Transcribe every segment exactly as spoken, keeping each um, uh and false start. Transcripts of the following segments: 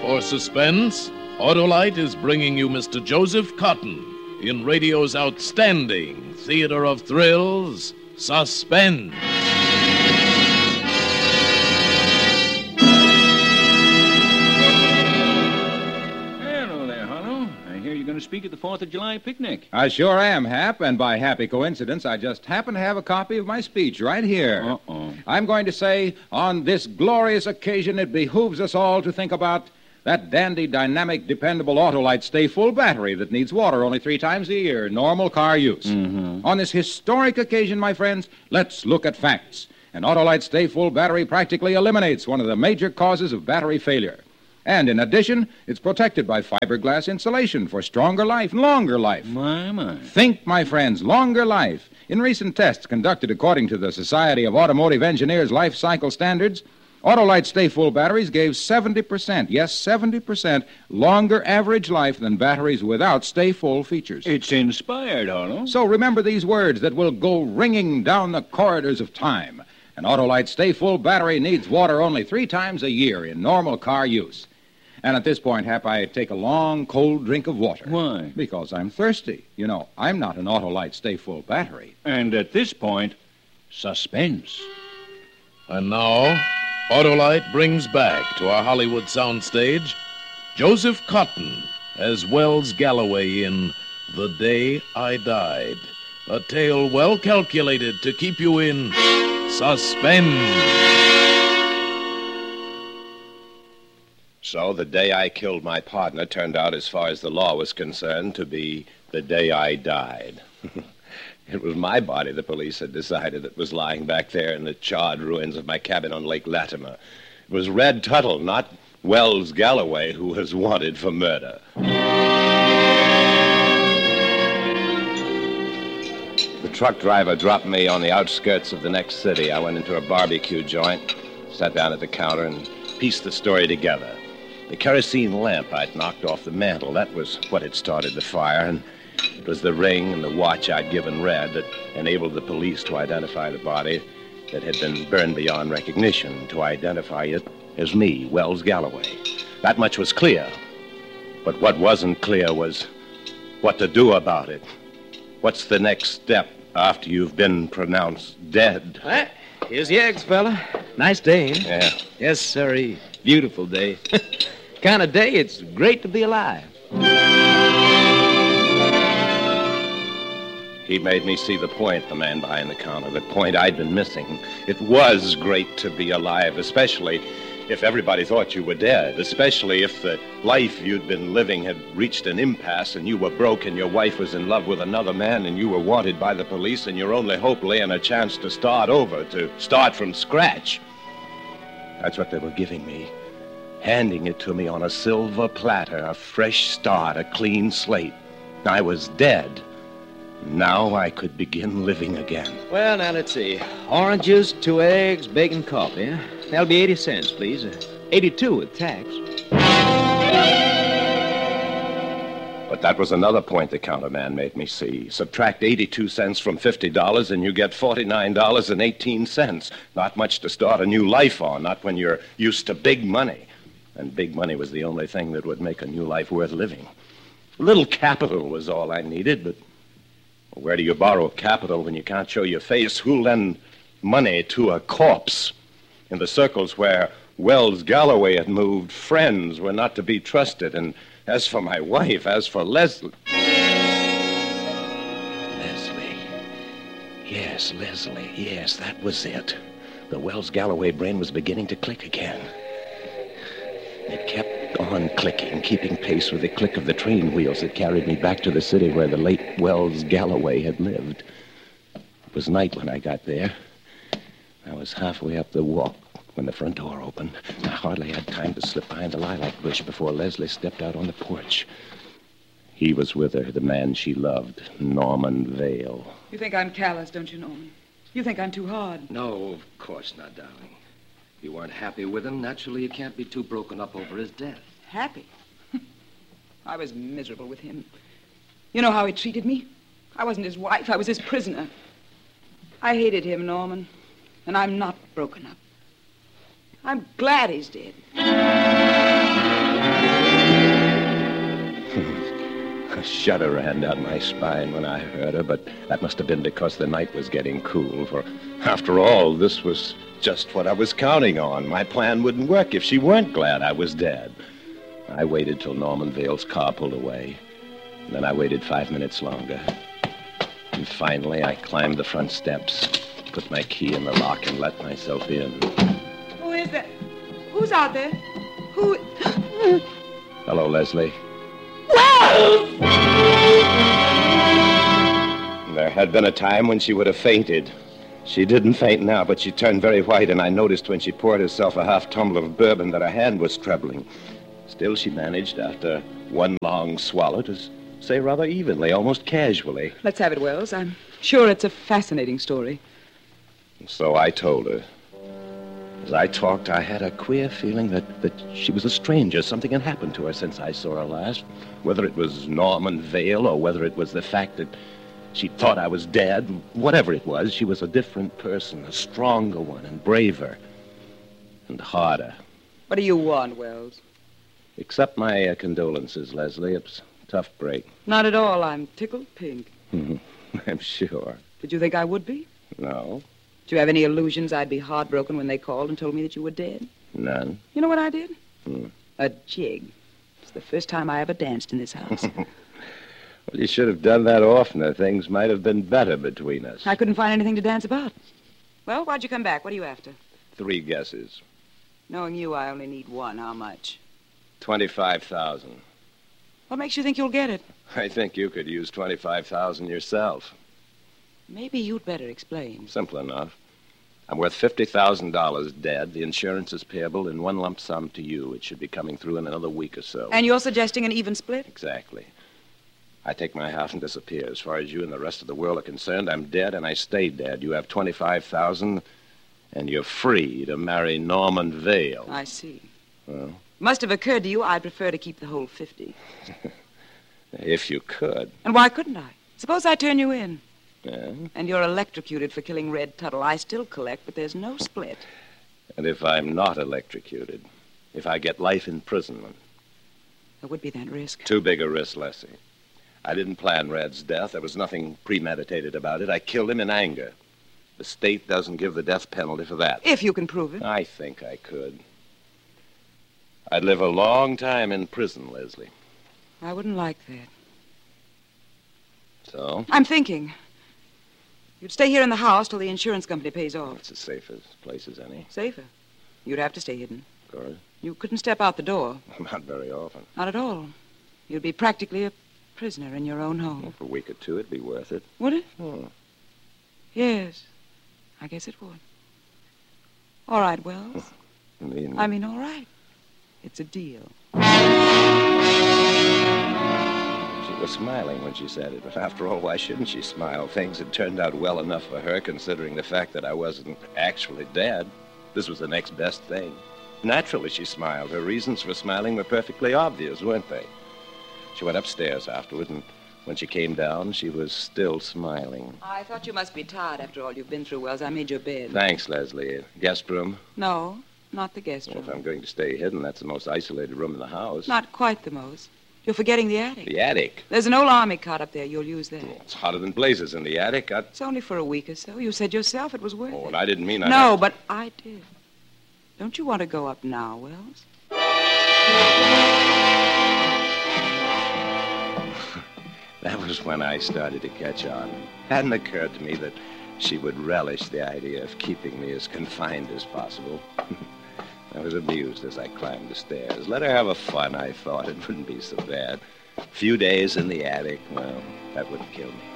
For suspense, Autolite is bringing you Mister Joseph Cotton in radio's outstanding theater of thrills, Suspense. Hello there, Harlow. I hear you're going to speak at the fourth of July picnic. I sure am, Hap, and by happy coincidence, I just happen to have a copy of my speech right here. Uh-oh. I'm going to say, on this glorious occasion, it behooves us all to think about that dandy, dynamic, dependable Autolite stay-full battery that needs water only three times a year, normal car use. Mm-hmm. On this historic occasion, my friends, let's look at facts. An Autolite stay-full battery practically eliminates one of the major causes of battery failure. And in addition, it's protected by fiberglass insulation for stronger life and longer life. My, my. Think, my friends, longer life. In recent tests conducted according to the Society of Automotive Engineers Life Cycle Standards, Autolite stay-full batteries gave seventy percent, yes, seventy percent longer average life than batteries without stay-full features. It's inspired, Harlow. So remember these words that will go ringing down the corridors of time. An Autolite stay-full battery needs water only three times a year in normal car use. And at this point, Hap, I take a long, cold drink of water. Why? Because I'm thirsty. You know, I'm not an Autolite stay-full battery. And at this point, suspense. And now, Autolite brings back to our Hollywood soundstage Joseph Cotton as Wells Galloway in The Day I Died, a tale well calculated to keep you in suspense. So the day I killed my partner turned out, as far as the law was concerned, to be the day I died. It was my body the police had decided that was lying back there in the charred ruins of my cabin on Lake Latimer. It was Red Tuttle, not Wells Galloway, who was wanted for murder. The truck driver dropped me on the outskirts of the next city. I went into a barbecue joint, sat down at the counter, and pieced the story together. The kerosene lamp I'd knocked off the mantel, that was what had started the fire, and it was the ring and the watch I'd given Red that enabled the police to identify the body that had been burned beyond recognition, to identify it as me, Wells Galloway. That much was clear. But what wasn't clear was what to do about it. What's the next step after you've been pronounced dead? Well, here's the eggs, fella. Nice day, eh? Yeah. Yes, sirree. Beautiful day. Kind of day it's great to be alive. He made me see the point, the man behind the counter, the point I'd been missing. It was great to be alive, especially if everybody thought you were dead, especially if the life you'd been living had reached an impasse and you were broke and your wife was in love with another man and you were wanted by the police and your only hope lay in a chance to start over, to start from scratch. That's what they were giving me, handing it to me on a silver platter, a fresh start, a clean slate. I was dead. Now I could begin living again. Well, now, let's see. Orange juice, two eggs, bacon, coffee, huh? That'll be eighty cents, please. Uh, eighty-two with tax. But that was another point the counterman made me see. Subtract eighty-two cents from fifty dollars and you get forty-nine dollars and eighteen cents. Not much to start a new life on, not when you're used to big money. And big money was the only thing that would make a new life worth living. A little capital was all I needed, but where do you borrow capital when you can't show your face? Who'll lend money to a corpse? In the circles where Wells Galloway had moved, friends were not to be trusted. And as for my wife, as for Leslie... Leslie. Yes, Leslie. Yes, that was it. The Wells Galloway brain was beginning to click again. It kept on clicking, keeping pace with the click of the train wheels that carried me back to the city where the late Wells Galloway had lived. It was night when I got there. I was halfway up the walk when the front door opened. I hardly had time to slip behind the lilac bush before Leslie stepped out on the porch. He was with her, the man she loved, Norman Vale. You think I'm callous, don't you, Norman? You think I'm too hard. No, of course not, darling. If you weren't happy with him, naturally you can't be too broken up over his death. Happy? I was miserable with him. You know how he treated me? I wasn't his wife. I was his prisoner. I hated him, Norman. And I'm not broken up. I'm glad he's dead. shudder ran down my spine when I heard her, but that must have been because the night was getting cool, for after all, this was just what I was counting on. My plan wouldn't work if she weren't glad I was dead. I waited till Norman Vale's car pulled away. Then I waited five minutes longer. And finally, I climbed the front steps, put my key in the lock, and let myself in. Who is that? Who's out there? Who... Hello, Leslie. There had been a time when she would have fainted. She didn't faint now, but she turned very white, and I noticed when she poured herself a half tumbler of bourbon that her hand was trembling. Still, she managed, after one long swallow, to say rather evenly, almost casually. Let's have it, Wells. I'm sure it's a fascinating story. So I told her. As I talked, I had a queer feeling that, that she was a stranger. Something had happened to her since I saw her last. Whether it was Norman Vale or whether it was the fact that she thought I was dead, whatever it was, she was a different person, a stronger one and braver and harder. What do you want, Wells? Accept my uh, condolences, Leslie. It's a tough break. Not at all. I'm tickled pink. I'm sure. Did you think I would be? No. Did you have any illusions I'd be heartbroken when they called and told me that you were dead? None. You know what I did? Hmm. A jig. It's the first time I ever danced in this house. Well, you should have done that oftener. Things might have been better between us. I couldn't find anything to dance about. Well, why'd you come back? What are you after? Three guesses. Knowing you, I only need one. How much? Twenty-five thousand. What makes you think you'll get it? I think you could use twenty-five thousand yourself. Maybe you'd better explain. Simple enough. I'm worth fifty thousand dollars dead. The insurance is payable in one lump sum to you. It should be coming through in another week or so. And you're suggesting an even split? Exactly. I take my half and disappear. As far as you and the rest of the world are concerned, I'm dead and I stay dead. You have twenty-five thousand dollars and you're free to marry Norman Vale. I see. Well? Must have occurred to you I'd prefer to keep the whole fifty. If you could. And why couldn't I? Suppose I turn you in. Yeah? And you're electrocuted for killing Red Tuttle. I still collect, but there's no split. And if I'm not electrocuted? If I get life imprisonment? There would be that risk. Too big a risk, Leslie. I didn't plan Red's death. There was nothing premeditated about it. I killed him in anger. The state doesn't give the death penalty for that. If you can prove it. I think I could. I'd live a long time in prison, Leslie. I wouldn't like that. So? I'm thinking. You'd stay here in the house till the insurance company pays off. It's the safest place as any. Safer. You'd have to stay hidden. Of course. You couldn't step out the door. Not very often. Not at all. You'd be practically a prisoner in your own home. Well, for a week or two, it'd be worth it. Would it? Oh. Yes. I guess it would. All right, Wells. I mean... I mean, all right. It's a deal. She was smiling when she said it, but after all, why shouldn't she smile? Things had turned out well enough for her, considering the fact that I wasn't actually dead. This was the next best thing. Naturally, she smiled. Her reasons for smiling were perfectly obvious, weren't they? She went upstairs afterward, and when she came down, she was still smiling. I thought you must be tired after all you've been through, Wells. I made your bed. Thanks, Leslie. Guest room? No, not the guest room. Well, if I'm going to stay hidden, that's the most isolated room in the house. Not quite the most. You're forgetting the attic. The attic? There's an old army cot up there. You'll use that. Well, it's hotter than blazes in the attic. I... It's only for a week or so. You said yourself it was worth Oh, it. and I didn't mean I... No, had... but I did. Don't you want to go up now, Wells? That was when I started to catch on. It hadn't occurred to me that she would relish the idea of keeping me as confined as possible. I was amused as I climbed the stairs. Let her have a fun, I thought. It wouldn't be so bad. A few days in the attic, well, that wouldn't kill me.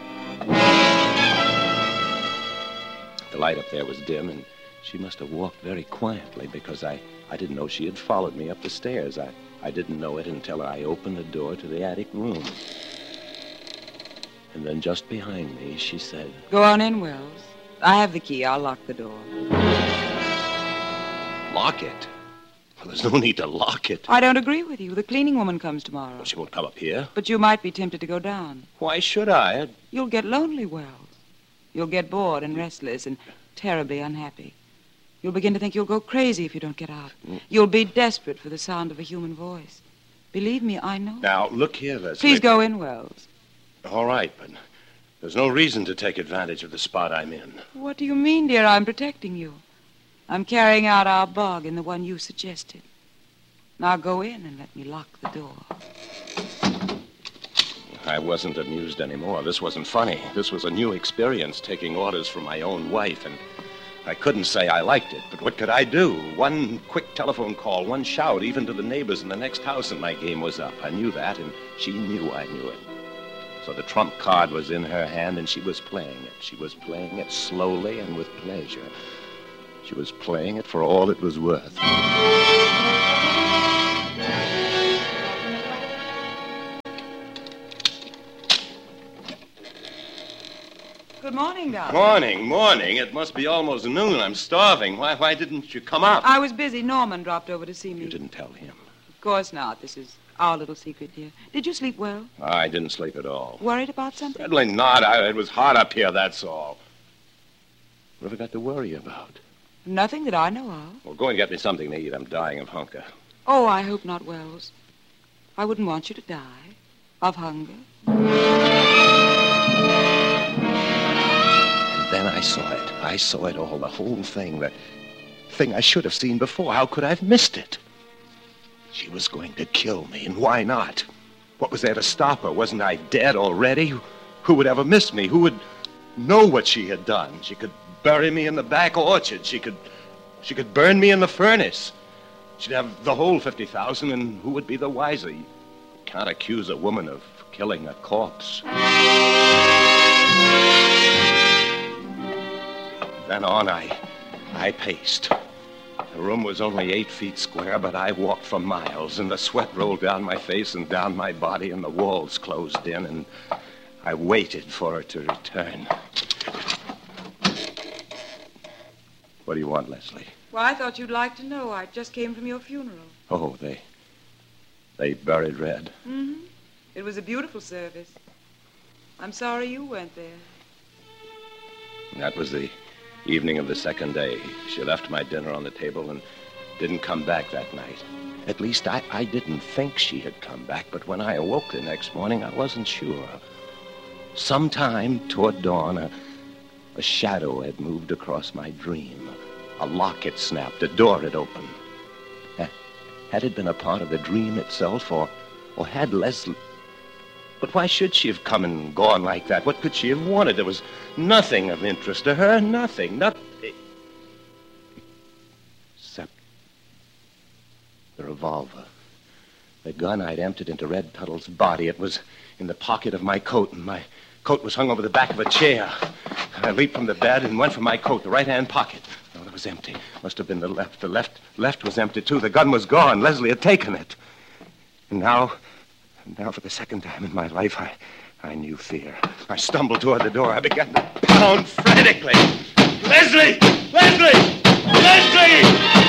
The light up there was dim, and she must have walked very quietly because I, I didn't know she had followed me up the stairs. I, I didn't know it until I opened the door to the attic room. And then just behind me, she said... Go on in, Wells. I have the key. I'll lock the door. Lock it? Well, there's no need to lock it. I don't agree with you. The cleaning woman comes tomorrow. Well, she won't come up here. But you might be tempted to go down. Why should I? You'll get lonely, Wells. You'll get bored and restless and terribly unhappy. You'll begin to think you'll go crazy if you don't get out. Mm. You'll be desperate for the sound of a human voice. Believe me, I know. Now, look here, Leslie. Please go in, Wells. All right, but there's no reason to take advantage of the spot I'm in. What do you mean, dear? I'm protecting you. I'm carrying out our bargain, the one you suggested. Now go in and let me lock the door. I wasn't amused anymore. This wasn't funny. This was a new experience, taking orders from my own wife, and I couldn't say I liked it, but what could I do? One quick telephone call, one shout, even to the neighbors in the next house, and my game was up. I knew that, and she knew I knew it. So the trump card was in her hand, and she was playing it. She was playing it slowly and with pleasure. She was playing it for all it was worth. Good morning, darling. Morning, morning. It must be almost noon. I'm starving. Why, why didn't you come up? I was busy. Norman dropped over to see me. You didn't tell him. Of course not. This is our little secret, dear. Did you sleep well? I didn't sleep at all. Worried about something? Certainly not. I, it was hot up here, that's all. What have I got to worry about? Nothing that I know of. Well, go and get me something to eat. I'm dying of hunger. Oh, I hope not, Wells. I wouldn't want you to die of hunger. And then I saw it. I saw it all, the whole thing, the thing I should have seen before. How could I have missed it? She was going to kill me, and why not? What was there to stop her? Wasn't I dead already? Who would ever miss me? Who would know what she had done? She could bury me in the back orchard. She could, she could burn me in the furnace. She'd have the whole fifty thousand, and who would be the wiser? You can't accuse a woman of killing a corpse. Then on I, I paced. The room was only eight feet square, but I walked for miles, and the sweat rolled down my face and down my body, and the walls closed in, and I waited for her to return. What do you want, Leslie? Well, I thought you'd like to know. I just came from your funeral. Oh, they... they buried Red. Mm-hmm. It was a beautiful service. I'm sorry you weren't there. That was the evening of the second day. She left my dinner on the table and didn't come back that night. At least I, I didn't think she had come back, but when I awoke the next morning, I wasn't sure. Sometime toward dawn, a, a shadow had moved across my dream. A lock had snapped, a door had opened. Had it been a part of the dream itself, or, or had Leslie... But why should she have come and gone like that? What could she have wanted? There was nothing of interest to her, nothing, nothing. Except the revolver. The gun I'd emptied into Red Tuttle's body. It was in the pocket of my coat, and my coat was hung over the back of a chair. I leaped from the bed and went for my coat, the right-hand pocket. No, it was empty. Must have been the left. The left, left was empty, too. The gun was gone. Leslie had taken it. And now... Now, for the second time in my life, I, I knew fear. I stumbled toward the door. I began to pound frantically. Leslie! Leslie! Leslie!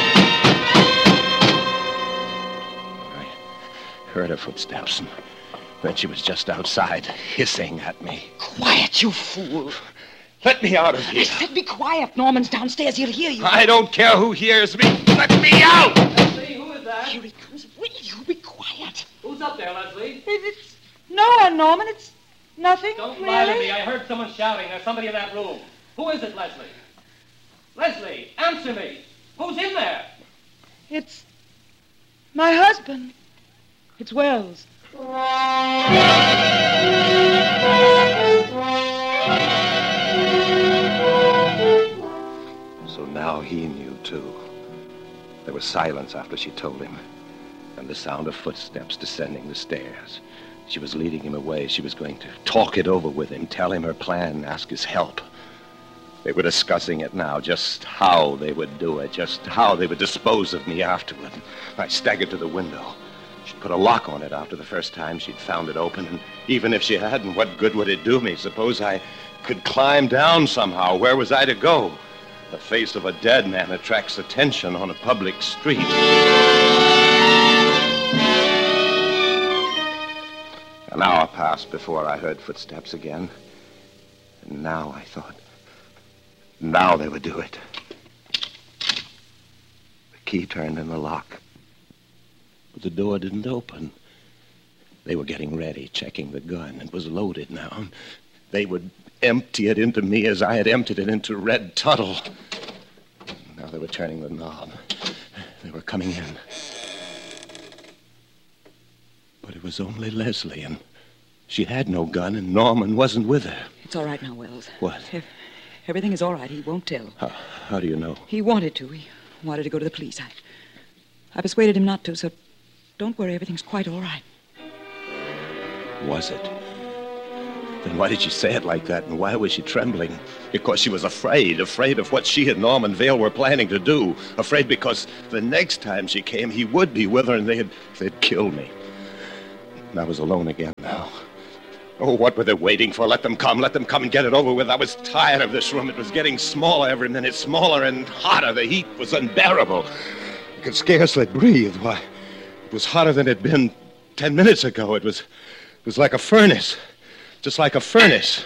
I heard her footsteps, and then she was just outside, hissing at me. Quiet, you fool. Let me out of here. I said be quiet. Norman's downstairs. He'll hear you. I don't care who hears me. Let me out! Leslie, who is that? Here he comes. Will you be quiet? Who's up there, Leslie? It's no one, Norman. It's nothing, Don't really. lie to me. I heard someone shouting. There's somebody in that room. Who is it, Leslie? Leslie, answer me. Who's in there? It's my husband. It's Wells. So now he knew, too. There was silence after she told him, and the sound of footsteps descending the stairs. She was leading him away. She was going to talk it over with him, tell him her plan, ask his help. They were discussing it now, just how they would do it, just how they would dispose of me afterward. I staggered to the window. She'd put a lock on it after the first time she'd found it open, and even if she hadn't, what good would it do me? Suppose I could climb down somehow. Where was I to go? The face of a dead man attracts attention on a public street. An hour passed before I heard footsteps again. And now I thought, now they would do it. The key turned in the lock. But the door didn't open. They were getting ready, checking the gun. It was loaded now. They would empty it into me as I had emptied it into Red Tuttle. Now they were turning the knob. They were coming in. But it was only Leslie, and she had no gun, and Norman wasn't with her. It's all right now, Wells. What? If everything is all right. He won't tell. How, how do you know? He wanted to. He wanted to go to the police. I, I persuaded him not to, so don't worry. Everything's quite all right. Was it? Then why did she say it like that, and why was she trembling? Because she was afraid, afraid of what she and Norman Vale were planning to do. Afraid because the next time she came, he would be with her, and they'd, they'd kill me. And I was alone again now. Oh, what were they waiting for? Let them come, let them come and get it over with. I was tired of this room. It was getting smaller every minute, smaller and hotter. The heat was unbearable. I could scarcely breathe. Why, it was hotter than it had been ten minutes ago. It was, it was like a furnace. Just like a furnace.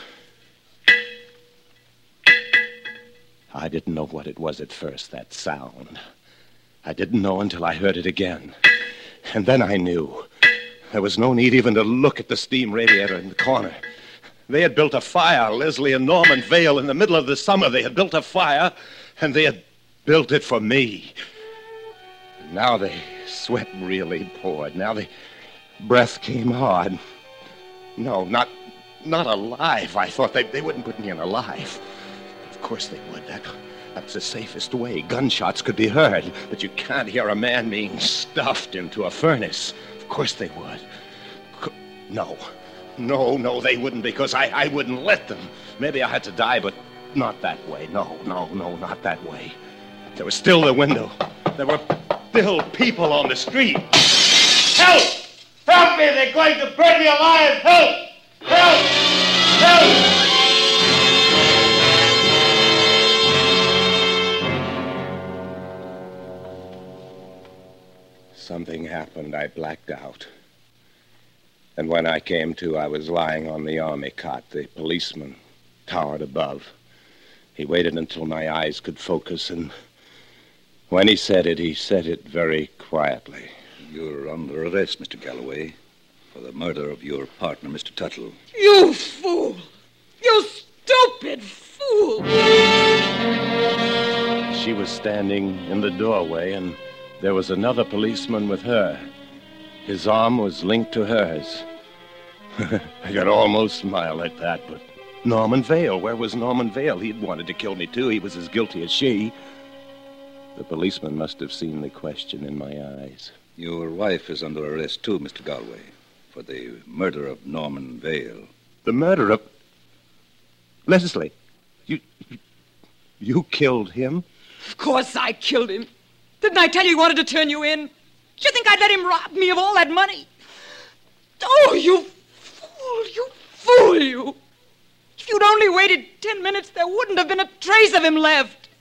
I didn't know what it was at first, that sound. I didn't know until I heard it again. And then I knew. There was no need even to look at the steam radiator in the corner. They had built a fire, Leslie and Norman Vale, in the middle of the summer. They had built a fire, and they had built it for me. And now the sweat really poured. Now the breath came hard. No, not not alive. I thought they, they wouldn't put me in alive. Of course they would. That, that's the safest way. Gunshots could be heard, but you can't hear a man being stuffed into a furnace. Of course they would. Co- no. No, no, they wouldn't, because I, I wouldn't let them. Maybe I had to die, but not that way. No, no, no, not that way. There was still the window. There were still people on the street. Help! Help me! They're going to burn me alive! Help! Help! Help! Something happened. I blacked out. And when I came to, I was lying on the army cot. The policeman towered above. He waited until my eyes could focus, and when he said it, he said it very quietly. You're under arrest, Mister Galloway, for the murder of your partner, Mister Tuttle. You fool! You stupid fool! She was standing in the doorway, and there was another policeman with her. His arm was linked to hers. I could almost smile at that, but Norman Vale, where was Norman Vale? He'd wanted to kill me, too. He was as guilty as she. The policeman must have seen the question in my eyes. Your wife is under arrest, too, Mister Galloway, for the murder of Norman Vale. The murder of... Leslie, you... You killed him? Of course I killed him. Didn't I tell you he wanted to turn you in? Do you think I'd let him rob me of all that money? Oh, you fool, you fool, you. If you'd only waited ten minutes, there wouldn't have been a trace of him left.